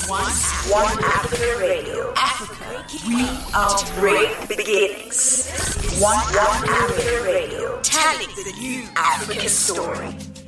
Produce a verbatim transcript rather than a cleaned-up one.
One Africa Radio. Africa, we are great beginnings. One Africa Radio, telling the new African story.